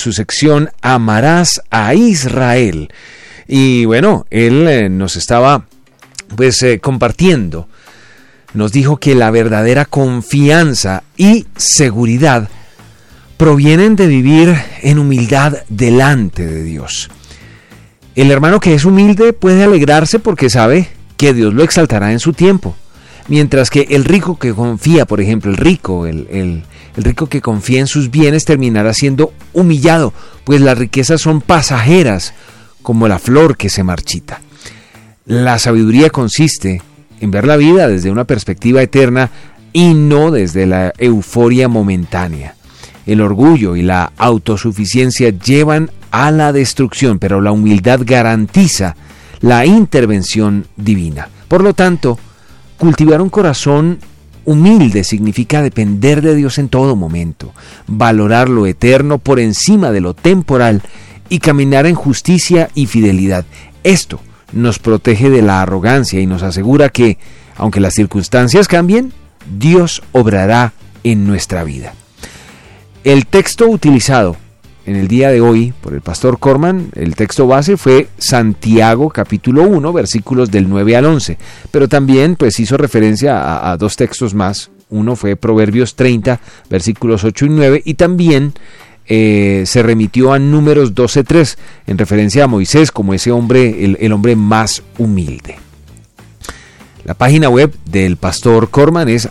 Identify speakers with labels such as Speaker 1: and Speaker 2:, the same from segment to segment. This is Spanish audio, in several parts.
Speaker 1: su sección Amarás a Israel. Y bueno, él nos estaba compartiendo. Nos dijo que la verdadera confianza y seguridad provienen de vivir en humildad delante de Dios. El hermano que es humilde puede alegrarse porque sabe que Dios lo exaltará en su tiempo. Mientras que el rico que confía, por ejemplo, el rico que confía en sus bienes terminará siendo humillado, pues las riquezas son pasajeras, como la flor que se marchita. La sabiduría consiste en ver la vida desde una perspectiva eterna y no desde la euforia momentánea. El orgullo y la autosuficiencia llevan a la destrucción, pero la humildad garantiza la intervención divina. Por lo tanto, cultivar un corazón humilde significa depender de Dios en todo momento, valorar lo eterno por encima de lo temporal y caminar en justicia y fidelidad. Esto nos protege de la arrogancia y nos asegura que, aunque las circunstancias cambien, Dios obrará en nuestra vida. El texto utilizado en el día de hoy por el pastor Corman, el texto base fue Santiago capítulo 1, versículos del 9 al 11, pero también hizo referencia a dos textos más. Uno fue Proverbios 30, versículos 8 y 9, y también se remitió a Números 12:3, en referencia a Moisés como ese hombre, el hombre más humilde. La página web del pastor Corman es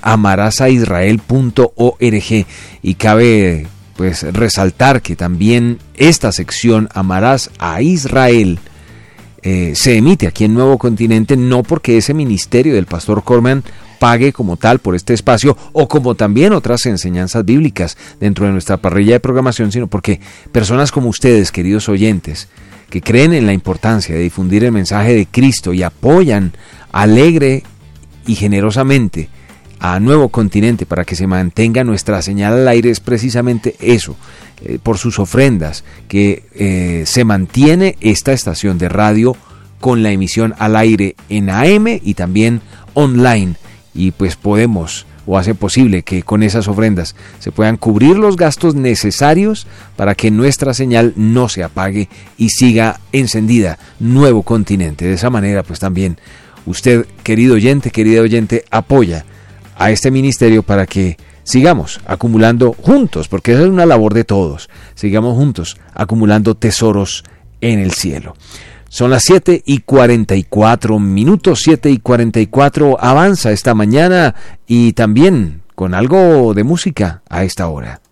Speaker 1: amarasaisrael.org y cabe resaltar que también esta sección Amarás a Israel se emite aquí en Nuevo Continente, no porque ese ministerio del pastor Corman pague como tal por este espacio o como también otras enseñanzas bíblicas dentro de nuestra parrilla de programación, sino porque personas como ustedes, queridos oyentes, que creen en la importancia de difundir el mensaje de Cristo y apoyan alegre y generosamente a Nuevo Continente para que se mantenga nuestra señal al aire, es precisamente eso, por sus ofrendas, que se mantiene esta estación de radio con la emisión al aire en AM y también online, y podemos o hace posible que con esas ofrendas se puedan cubrir los gastos necesarios para que nuestra señal no se apague y siga encendida Nuevo Continente. De esa manera también usted, querido oyente, querida oyente, apoya a este ministerio para que sigamos acumulando juntos, porque esa es una labor de todos, sigamos juntos acumulando tesoros en el cielo. Son las 7:44, 7:44, avanza esta mañana y también con algo de música a esta hora.